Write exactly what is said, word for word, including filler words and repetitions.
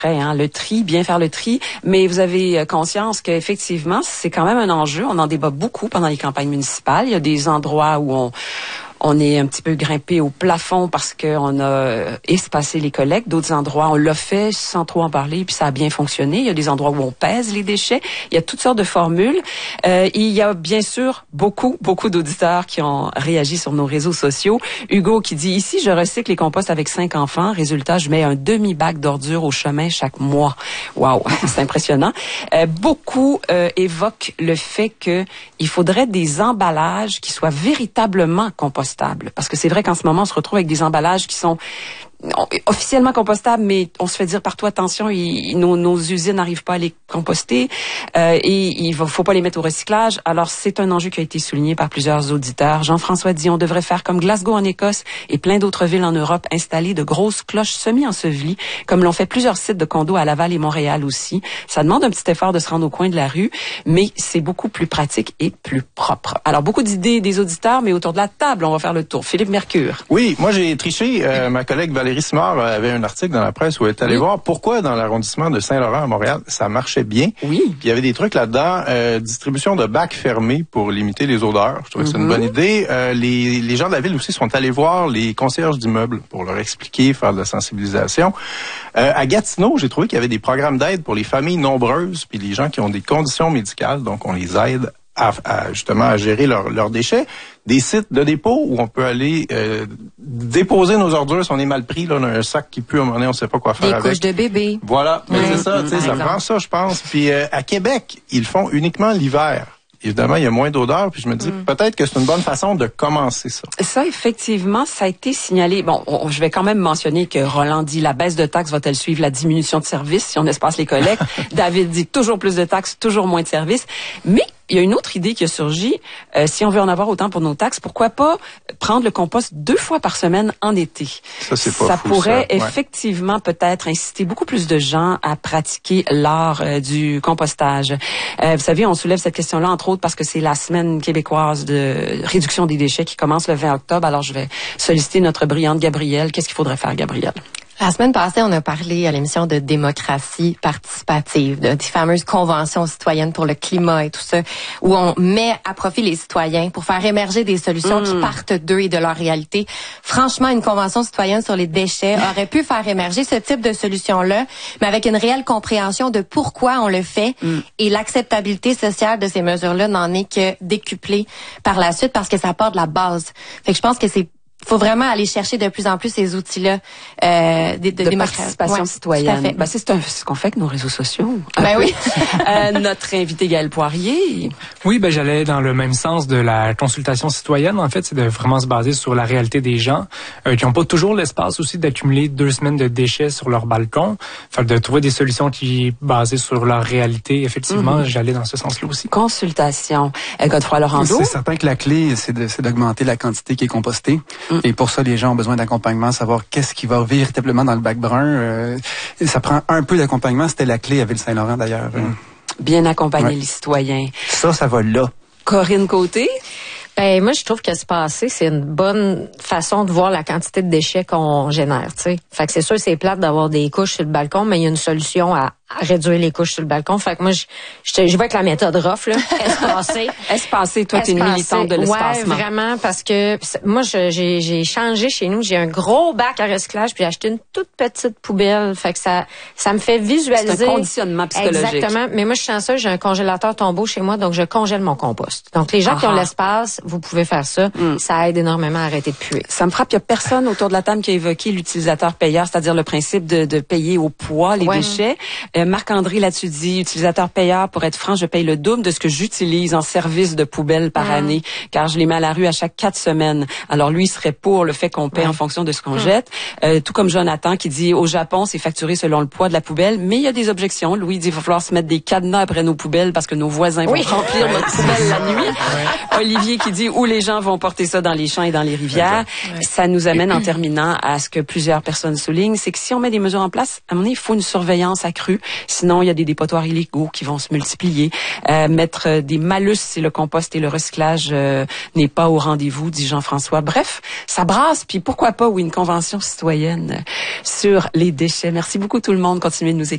Hein, le tri, bien faire le tri, mais vous avez conscience qu'effectivement, c'est quand même un enjeu. On en débat beaucoup pendant les campagnes municipales. Il y a des endroits où on on est un petit peu grimpé au plafond parce qu'on a espacé les collectes. D'autres endroits, on l'a fait sans trop en parler, puis ça a bien fonctionné. Il y a des endroits où on pèse les déchets. Il y a toutes sortes de formules. Euh, il y a bien sûr beaucoup, beaucoup d'auditeurs qui ont réagi sur nos réseaux sociaux. Hugo qui dit, ici, je recycle les composts avec cinq enfants. Résultat, je mets un demi-bac d'ordures au chemin chaque mois. Wow, c'est impressionnant. Euh, beaucoup euh, évoquent le fait que il faudrait des emballages qui soient véritablement compostables. Parce que c'est vrai qu'en ce moment, on se retrouve avec des emballages qui sont officiellement compostables, mais on se fait dire partout, attention, il, nos, nos usines n'arrivent pas à les composter euh, et il ne faut pas les mettre au recyclage. Alors, c'est un enjeu qui a été souligné par plusieurs auditeurs. Jean-François dit, on devrait faire comme Glasgow en Écosse et plein d'autres villes en Europe, installer de grosses cloches semi-ensevelies, comme l'ont fait plusieurs sites de condos à Laval et Montréal aussi. Ça demande un petit effort de se rendre au coin de la rue, mais c'est beaucoup plus pratique et plus propre. Alors, beaucoup d'idées des auditeurs, mais autour de la table, on va faire le tour. Philippe Mercure. Oui, moi j'ai triché. Euh, ma collègue Valérie Simard avait un article dans la presse où elle est allée oui. voir pourquoi dans l'arrondissement de Saint-Laurent à Montréal, ça marchait bien. Oui. Puis il y avait des trucs là-dedans, euh, distribution de bacs fermés pour limiter les odeurs. Je trouvais que mm-hmm. c'est une bonne idée. Euh, les, les gens de la ville aussi sont allés voir les concierges d'immeubles pour leur expliquer, faire de la sensibilisation. Euh, à Gatineau, j'ai trouvé qu'il y avait des programmes d'aide pour les familles nombreuses puis les gens qui ont des conditions médicales. Donc, on les aide à, à justement à gérer leurs leurs déchets. Des sites de dépôt où on peut aller euh, déposer nos ordures si on est mal pris. Là, on a un sac qui pue, à un moment donné, on ne sait pas quoi faire des avec. Des couches de bébé. Voilà, mais oui. c'est ça, tu sais, ça exemple. prend ça, je pense. Puis euh, à Québec, ils le font uniquement l'hiver. Évidemment, il y a moins d'odeur, puis je me dis mm. peut-être que c'est une bonne façon de commencer ça. Ça, effectivement, ça a été signalé. Bon, on, je vais quand même mentionner que Roland dit la baisse de taxes va-t-elle suivre la diminution de services si on espace les collectes? David dit toujours plus de taxes, toujours moins de services. Mais il y a une autre idée qui a surgi. Euh, si on veut en avoir autant pour nos taxes, pourquoi pas prendre le compost deux fois par semaine en été? Ça, c'est pas ça fou, pourrait ça. Ouais. effectivement peut-être inciter beaucoup plus de gens à pratiquer l'art euh, du compostage. Euh, vous savez, on soulève cette question-là, entre autres, parce que c'est la semaine québécoise de réduction des déchets qui commence le vingt octobre. Alors, je vais solliciter notre brillante Gabrielle. Qu'est-ce qu'il faudrait faire, Gabrielle? La semaine passée, on a parlé à l'émission de démocratie participative, de, des fameuses conventions citoyennes pour le climat et tout ça, où on met à profit les citoyens pour faire émerger des solutions mmh. qui partent d'eux et de leur réalité. Franchement, une convention citoyenne sur les déchets aurait pu faire émerger ce type de solution-là, mais avec une réelle compréhension de pourquoi on le fait mmh. et l'acceptabilité sociale de ces mesures-là n'en est que décuplée par la suite parce que ça part de la base. Fait que je pense que c'est faut vraiment aller chercher de plus en plus ces outils-là euh, de, de, de participation ouais, citoyenne. Ben, c'est ce qu'on fait avec nos réseaux sociaux. Ben oui. euh, notre invité Gaël Poirier. Oui, ben j'allais dans le même sens de la consultation citoyenne. En fait, c'est de vraiment se baser sur la réalité des gens euh, qui n'ont pas toujours l'espace aussi d'accumuler deux semaines de déchets sur leur balcon. Fait de trouver des solutions qui basées sur leur réalité. Effectivement, mm-hmm. j'allais dans ce sens-là aussi. Consultation. Euh, Godefroy Laurando. C'est certain que la clé, c'est de, c'est d'augmenter la quantité qui est compostée. Et pour ça, les gens ont besoin d'accompagnement, savoir qu'est-ce qui va véritablement dans le bac brun. Euh, ça prend un peu d'accompagnement. C'était la clé à Ville-Saint-Laurent, d'ailleurs. Mm. Bien accompagner ouais. les citoyens. Ça, ça va là. Corinne Côté. Ben, moi, je trouve que se passer, c'est une bonne façon de voir la quantité de déchets qu'on génère, tu sais. Fait que c'est sûr, c'est plate d'avoir des couches sur le balcon, mais il y a une solution à, à réduire les couches sur le balcon. Fait que moi, je, je, je vois que la méthode rough, là, espacer. espacer, toi, t'es une militante de l'espacement. Ouais, vraiment, parce que moi, je, j'ai, j'ai changé chez nous. J'ai un gros bac à recyclage, puis j'ai acheté une toute petite poubelle. Fait que ça, ça me fait visualiser. C'est un conditionnement psychologique. Exactement. Mais moi, je suis chanceuse, j'ai un congélateur tombeau chez moi, donc je congèle mon compost. Donc, les gens Aha. qui ont l'espace, vous pouvez faire ça. Mm. Ça aide énormément à arrêter de puer. Ça me frappe, il y a personne autour de la table qui a évoqué l'utilisateur payeur, c'est-à-dire le principe de, de payer au poids les ouais. déchets. Euh, Marc-André là-dessus dit, utilisateur payeur, pour être franc, je paye le double de ce que j'utilise en service de poubelle par mm. année, car je les mets à la rue à chaque quatre semaines. Alors lui, il serait pour le fait qu'on paie ouais. en fonction de ce qu'on mm. jette. Euh, tout comme Jonathan qui dit, au Japon, c'est facturé selon le poids de la poubelle, mais il y a des objections. Louis dit, il va falloir se mettre des cadenas après nos poubelles parce que nos voisins oui. vont remplir ouais. notre poubelle la nuit. Ouais. Olivier qui dit, où les gens vont porter ça dans les champs et dans les rivières. Ouais. Ça nous amène en terminant à ce que plusieurs personnes soulignent, c'est que si on met des mesures en place, à un moment donné, il faut une surveillance accrue. Sinon, il y a des dépotoirs illégaux qui vont se multiplier. Euh, mettre des malus si le compost et le recyclage euh, n'est pas au rendez-vous, dit Jean-François. Bref, ça brasse. Puis pourquoi pas, oui, une convention citoyenne sur les déchets. Merci beaucoup tout le monde. Continuez de nous écouter.